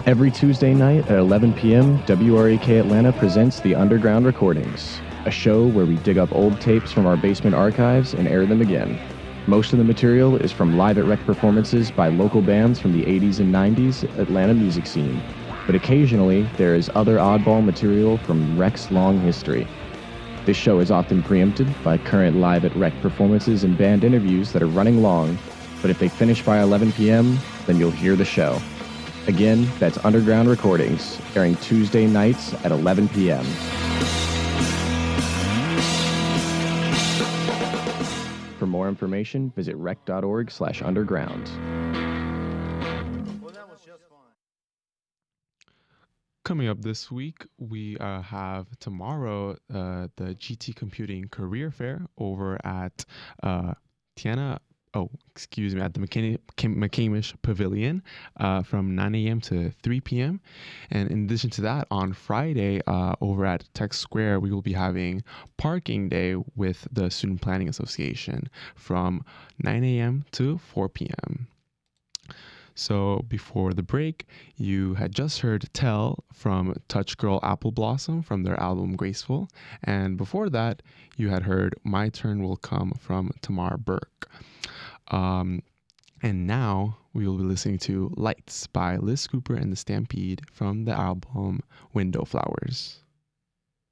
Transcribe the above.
Every Tuesday night at 11 p.m., WREK Atlanta presents The Underground Recordings, a show where we dig up old tapes from our basement archives and air them again. Most of the material is from live at rec performances by local bands from the 80s and 90s Atlanta music scene, but occasionally there is other oddball material from rec's long history. This show is often preempted by current live at rec performances and band interviews that are running long, but if they finish by 11 p.m., then you'll hear the show. Again, that's Underground Recordings, airing Tuesday nights at 11 p.m. For more information, visit rec.org/underground. Coming up this week, we have tomorrow the GT Computing Career Fair over at at the McCamish Pavilion from 9 a.m. to 3 p.m. And in addition to that, on Friday over at Tech Square, we will be having Parking Day with the Student Planning Association from 9 a.m. to 4 p.m. So before the break, you had just heard Tell from Touch Girl Apple Blossom from their album Graceful. And before that, you had heard My Turn Will Come from Tamar Burke. And now we will be listening to Lights by Liz Cooper and the Stampede from the album Window Flowers.